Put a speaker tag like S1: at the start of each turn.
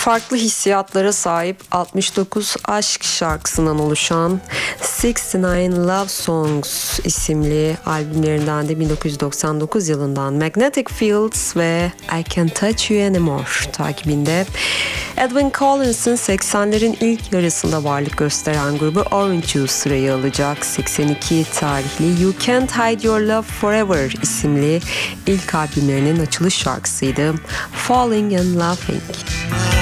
S1: farklı hissiyatlara sahip 69 aşk şarkısından oluşan 69 Love Songs isimli albümlerinden de 1999 yılından Magnetic Fields ve I Can't Touch You Anymore takibinde. Edwyn Collins'ın 80'lerin ilk yarısında varlık gösteren grubu Orange Juice sırayı alacak. 82 tarihli You Can't Hide Your Love Forever isimli ilk albümlerinin açılış şarkısıydı. Falling and Laughing.